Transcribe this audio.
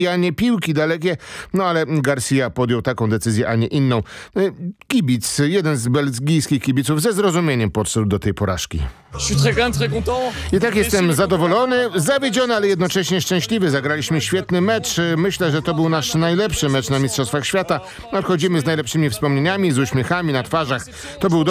a nie piłki dalekie, no ale Garcia podjął taką decyzję, a nie inną. Kibic, jeden z belgijskich kibiców ze zrozumieniem podszedł do tej porażki. I tak jestem zadowolony, zawiedziony, ale jednocześnie szczęśliwy. Zagraliśmy świetny mecz. Myślę, że to był nasz najlepszy mecz na Mistrzostwach Świata. Odchodzimy z najlepszymi wspomnieniami, z uśmiechami na twarzach. To był dobry